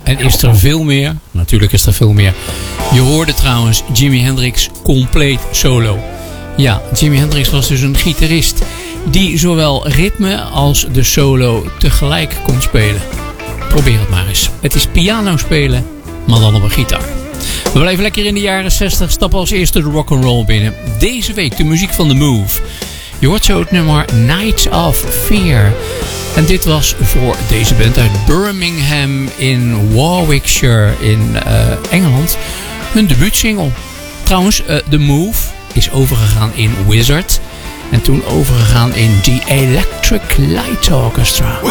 En is er veel meer? Natuurlijk is er veel meer. Je hoorde trouwens Jimi Hendrix compleet solo. Ja, Jimi Hendrix was dus een gitarist die zowel ritme als de solo tegelijk kon spelen. Probeer het maar eens. Het is piano spelen, maar dan op een gitaar. We blijven lekker in de jaren 60. Stappen als eerste de rock'n'roll binnen. Deze week de muziek van The Move. Je hoort zo het nummer Nights of Fear. En dit was voor deze band uit Birmingham in Warwickshire in Engeland hun debuutsingle. Trouwens, The Move is overgegaan in Wizard. En toen overgegaan in The Electric Light Orchestra.